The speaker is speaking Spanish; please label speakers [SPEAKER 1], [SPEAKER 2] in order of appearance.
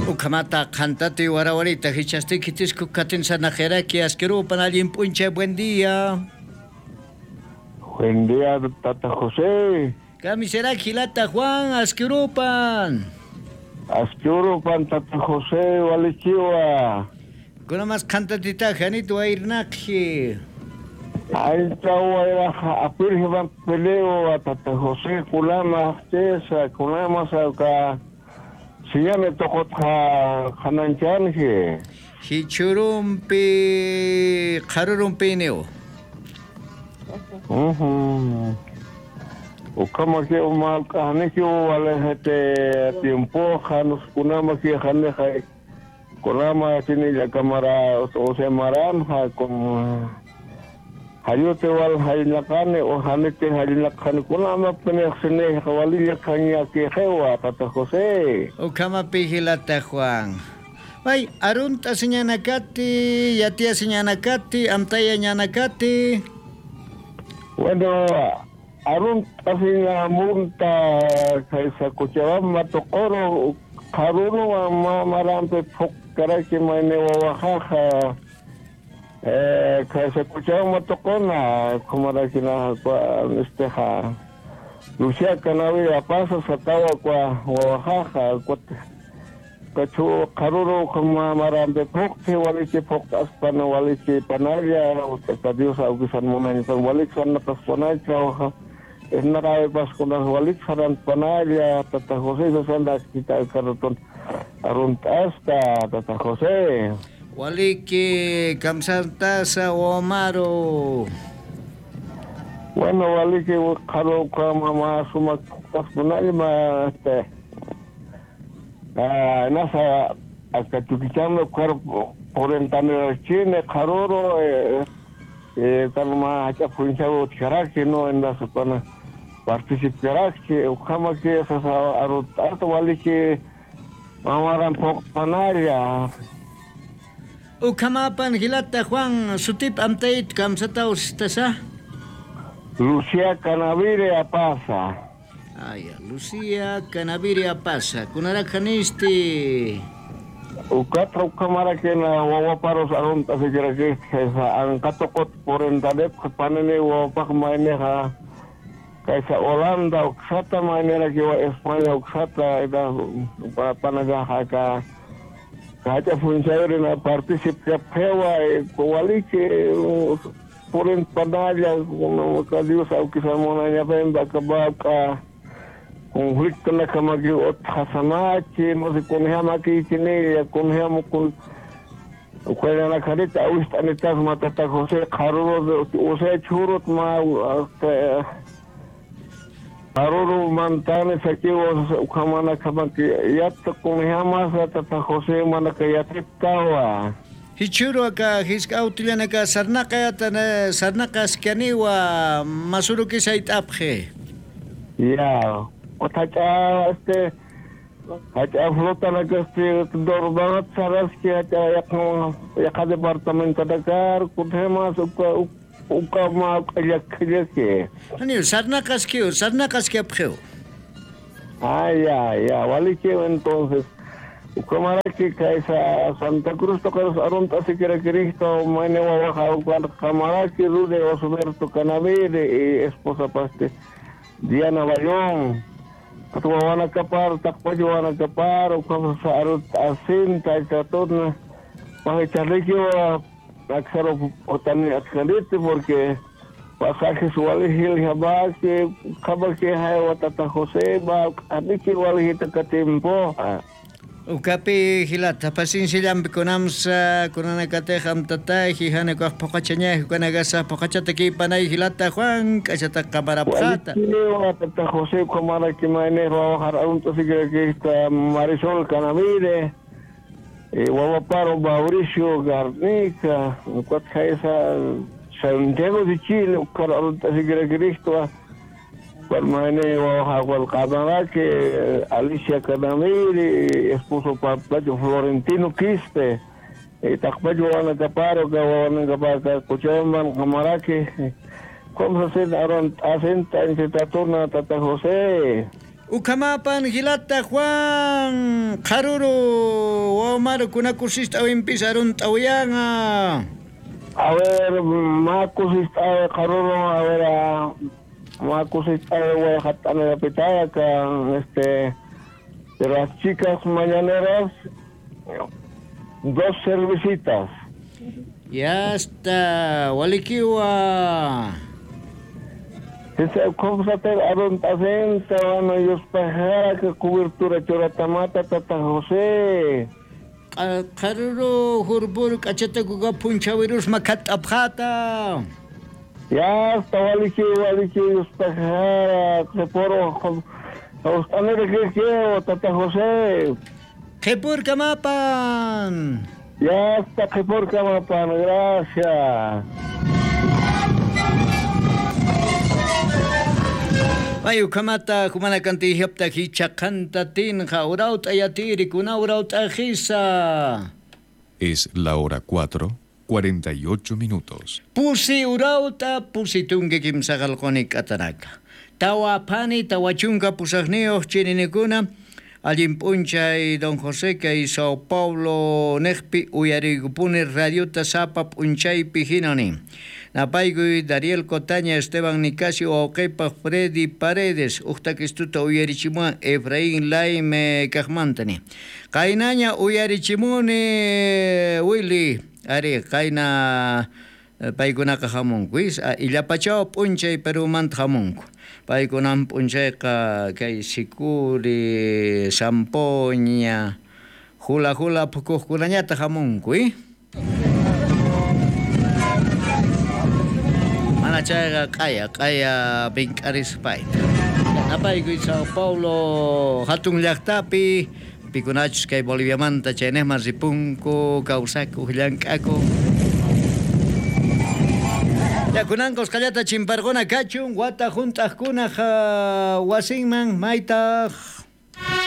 [SPEAKER 1] Ukamata cantate warawarita hichastiki tisku katin sanajeraki asquero panalin punche buen día.
[SPEAKER 2] Buen día, Tata José.
[SPEAKER 1] Camisera gilata Juan asqueropan.
[SPEAKER 2] Asqueropan, Tata José, Walichiwa.
[SPEAKER 1] Con más cantatita Janito Airnaki.
[SPEAKER 2] Ahí está, a Pirgevan Peleo, a Tata José, Kulama, Tesa, Kulama, Sauka. Si ya me tocó Hananchange.
[SPEAKER 1] Hichurumpi, Harurumpi neo.
[SPEAKER 2] O como que o mal carne que o alejete tiempo Janus Kunama que Haneja Kunama tiene la cámara o se maran con Hayote wal Hailakane o Hanete Hailakane Kunama Penexene Hawali Kanya que Hewa Tata José.
[SPEAKER 1] O kama pihilata Juan. Ay, arunta señanakati, yatia señanakati, amtaya ñanakati.
[SPEAKER 2] Bueno, Arun asina munta kaisa Cochabamba tokoro Karuno marampe fokara que maine wawajaja kaisa Cochabamba tokona como era que na esteja Lucia Canavi pasa satawa kwa wawajaja kachu Karuro como marampe fokte walike fokas pana walike panaria Dios aukisan momen san walik san pasonai trabaja es nada pas con las walik saran panaria Tata José se anda quita el cartón arunt hasta Tata José
[SPEAKER 1] Waliki kamsantasa Omaro.
[SPEAKER 2] Bueno waliki karo kama ma suma pasonai ma nasa akatukichando cuerpo por entano chine karoro talma hacha punchavo charaki no en la supana participar que kama que esas arutarto vale que amaran panaria
[SPEAKER 1] Ukamapan hilata Juan sutip amtait kamsata ustasa
[SPEAKER 2] Lucia Canavire pasa
[SPEAKER 1] Ay, Lucia Canavire pasa kunara kanisti
[SPEAKER 2] Ukatra kamara que na wawaparos arunta se quiere que an katokot por entadep panene wapak maineha kaisa Holanda uksata mainera que España uksata ida panaga haka kacha funcionar na participa pewa wali que por entadalla como cadios au que salmona venda kabaka conflicto na kama que othasamaki no se conhama que tiene conhama con cuál na carita usta neta Tata José Karuro o sea churut ma Karuro mantane saki o kama na kama que ya conhama Tata José mana que ya tawa
[SPEAKER 1] Hichuro acá hiska utiliana acá sarnaka tan sarnaka skaniwa masuru que sait apje
[SPEAKER 2] ya Otacha hacha flota na que dorbanat saras que hacha ya departamento de car kudhema uka ma ya que
[SPEAKER 1] Ani sarnakas que apje
[SPEAKER 2] ya vale que entonces como era que esa Santa Cruz tocaros arunta si quiere Cristo maine wa baja cámara que rude Osberto Canavide y esposa paste Diana Bayón Katuwa wana kapar, takpajo wana kapar, o como sarut asin, taikatun, pangichariki wa aksaro otani atskalite, porque pasajes walihil habas, que kabaki hai wa Tata José, ba aniki walihita katimpo.
[SPEAKER 1] Ukapi hilata pasinsi lambi kunamsa kunana kateham tatai hihane kwa pokachanya kunagasa pokachataki panay hilata Juan kasata kamarapata.
[SPEAKER 2] Tata José kumara kimaine rojar aunto sigue que está Marisol Canavide Wawaparo Mauricio Garnica cuatro esa Santiago de Chile para aunto sigue Cristo Permane Wawal Canadá que Alicia Canavide esposo Papayo Florentino Quispe takpajo wana kaparo gawana kapaka Cochabamba Camaraki ¿Cómo se hacen en Tatuna, Tata José?
[SPEAKER 1] Ukamapan hilata Juan Karuru Omar kunakusis tawin pisarun tawiyanga.
[SPEAKER 2] A ver, makusis tayo karuro, a ver, makusis tayo Oaxaca de pitaya con de las chicas mañaneras, 2 cervecitas.
[SPEAKER 1] Ya está, walikiwa.
[SPEAKER 2] ¿Cómo se te aron bueno, ellos pajara que cobertura choratamata tata José?
[SPEAKER 1] Karuro hurbur kachata guga punchavirus makat abhata.
[SPEAKER 2] Ya está, waliki, ellos pajara, que poro, ¿usted de qué tata José?
[SPEAKER 1] Kepur kamapan.
[SPEAKER 2] Ya está, que por camapan, gracias.
[SPEAKER 1] Ayu kamata kumana kanti hiapta hichakanta tinja uraut ayatiri kuna uraut ajisa.
[SPEAKER 3] Es la hora 4:48 minutos.
[SPEAKER 1] Pusi urauta pusi tunge kimsagalkonik atanaka. Tawa pani tawa chunga pusagneo chininikuna. Alimpunchay Don José que Sao Paulo Nejpi Uyarigupuni Radio Tasapa Punchay Pijinoni. Napaigui Dariel Cotaña Esteban Nicasio Oquepa Freddy Paredes Uchtaquistuta Uyarichimua Efraín Laime Cajmantani. Kainaña Uyarichimuni Willy Ari Kaina Paikunaka Hamunquis Illapachao Punchay Perumant Hamunku. Paikunam puncheka kay sikuri sampoña hula pukuhkunañata hamunkuy. Mana chayqa kaya pinkaris payta. Napaykuy Sao Paulo hatun llaqtapi pikunachus kay Boliviamanta chaynejman ripunku kawsaku llank'aku. Kunankos kallata chimparquna kachun wata juntaqkunaq wasinman maytaq